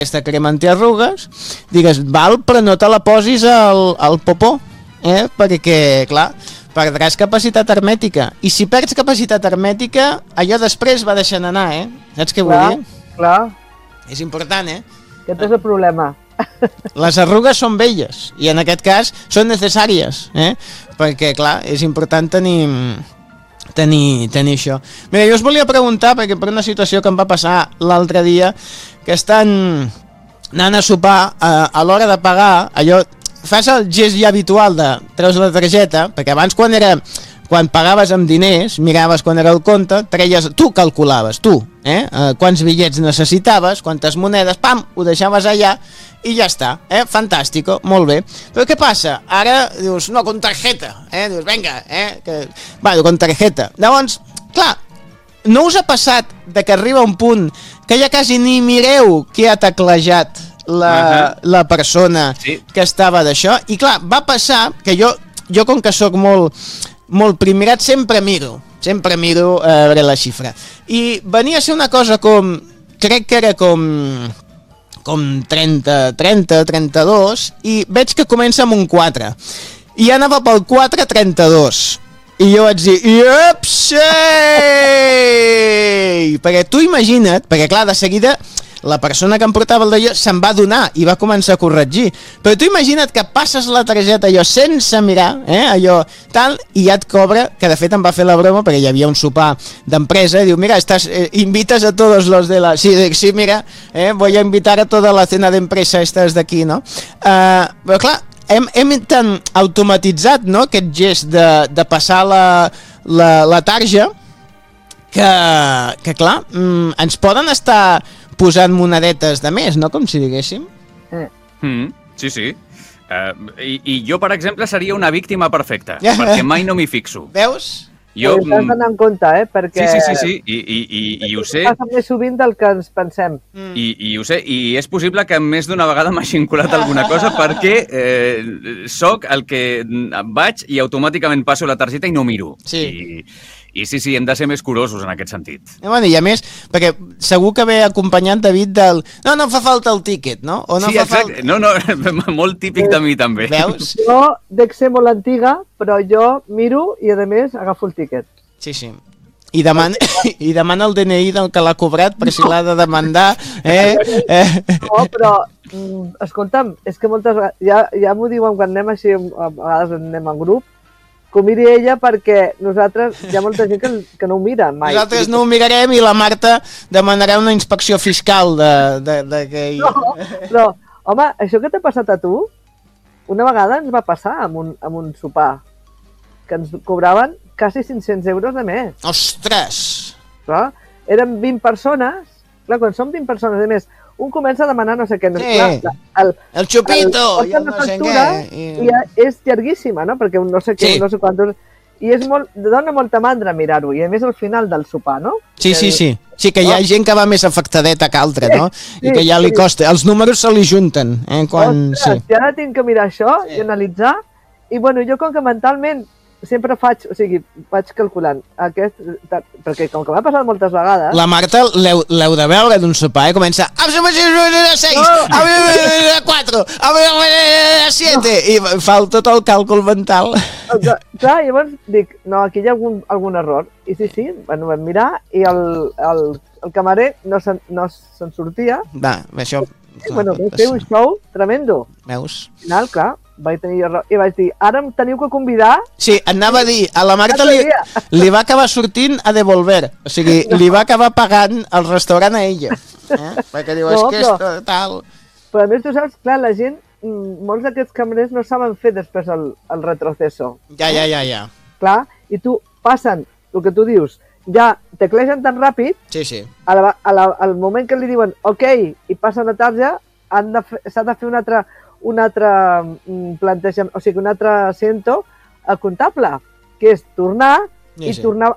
aquesta crema antiarrugues, digues, val, però no te la posis al popó, perquè, clar, perdràs capacitat hermètica. I si perds capacitat hermètica, allò després va deixant anar, Saps què vull dir? Clar. És important, Aquest és el problema. Les arrugues són belles, i en aquest cas són necessàries, perquè, clar, és important tenir això. Mira, jo us volia preguntar, perquè per una situació que em va passar l'altre dia, que estan anant a sopar, a l'hora de pagar, allò, fas el gest ja habitual de treus la targeta, perquè abans quan pagaves amb diners, miraves quan era el compte, treies, tu calculaves, quants bitllets necessitaves, quantes monedes, pam, ho deixaves allà i ja està, fantàstico, molt bé. Però què passa? Ara dius, no, con tarjeta, dius, venga, bueno, con tarjeta. Llavors, clar, no us ha passat de que arriba un punt que ja quasi ni mireu qui ha teclejat la persona que estava d'això? I clar, va passar que jo com que sóc molt primirat, sempre miro a veure la xifra. I venia a ser una cosa crec que era com 30, 32, i veig que comença amb un 4. I anava pel 432. I jo vaig dir, perquè tu imagina't, perquè clar, de seguida la persona que em portava el d'allò se'n va adonar i va començar a corregir, però tu imagina't que passes la targeta allò sense mirar, allò tal, i ja et cobra, que de fet em va fer la broma perquè hi havia un sopar d'empresa, i diu, mira, invitas a todos los de la... Sí, mira, voy a invitar a toda la cena d'empresa estas d'aquí, no? Però clar, hem tan automatitzat, no?, aquest gest de passar la tarja que clar, ens poden estar posant monedetes de més, no?, com si diguéssim. Sí. I jo, per exemple, seria una víctima perfecta, perquè mai no m'hi fixo. Veus? Jo... Has d'anar en compte, perquè... Sí, i ho sé. Passa més sovint del que ens pensem. I ho sé, i és possible que més d'una vegada m'hagi encolat alguna cosa perquè sóc el que vaig i automàticament passo la targeta i no miro. Sí. I sí, hem de ser més curosos en aquest sentit. I a més, perquè segur que ve acompanyant, David, del... No fa falta el tíquet, no? O no sí, fa exacte. Falta... No, molt típic de mi, també. Veus? Jo dec ser molt antiga, però jo miro i, a més, agafo el tíquet. Sí. I demana el DNI del que l'ha cobrat per si l'ha de demandar. No, però, escolta'm, és que moltes vegades... Ja m'ho diuen quan anem així, a vegades anem en grup, que ho miri ella perquè nosaltres, hi ha molta gent que no ho mira mai. Nosaltres no ho mirarem i la Marta demanarà una inspecció fiscal de que... No, però, home, això que t'ha passat a tu, una vegada ens va passar amb un sopar, que ens cobraven quasi 500 euros de mes. Ostres! Clar, eren 20 persones, clar, quan són 20 persones de més, un comença a demanar no sé què. Sí, clar, el xupito, i el no sé què. I és llarguíssima, no? Perquè no sé què, no sé quantos... I dona molta mandra mirar-ho, i a més al final del sopar, no? Sí. Sí, que hi ha gent que va més afectadeta que altra, no? I que ja li costa. Els números se li junten. Ostres, i ara tinc que mirar això i analitzar. I bueno, jo com que mentalment sempre vaig calculant perquè com que m'ha passat moltes vegades... La Marta l'heu de veure d'un sopar, comença a 6, a 4, a 7, i fa tot el càlcul mental. Clar, llavors dic, no, aquí hi ha algun error. I sí, bueno, vam mirar i el camarer no se'n sortia. Va, això... Bueno, vam fer un show tremendo. Veus? Al final, clar, vaig tenir error i vaig dir, ara em teniu que convidar. Sí, anava a dir, a la Marta li va acabar sortint a devolver, o sigui, li va acabar pagant el restaurant a ella, perquè diu, és que és tal... Però a més tu saps, clar, la gent, molts d'aquests camarers no saben fer després el retroceso. Ja. Clar, i tu passen, el que tu dius, ja teclegen tan ràpid, sí. Al moment que li diuen ok, i passen la tarja, s'ha de fer un altre plantejament, o sigui, un altre asiento comptable, que és tornar i tornar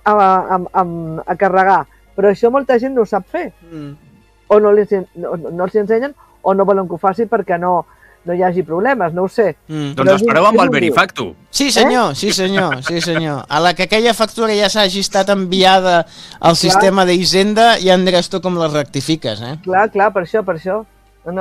a carregar. Però això molta gent no ho sap fer. O no els ensenyen, o no volen que ho faci perquè no hi hagi problemes, no ho sé. Doncs espereu amb el Verifactu. Sí senyor. A la que aquella factura ja s'hagi estat enviada al sistema d'Hisenda, ja en diràs tu com la rectifiques, Clar, per això.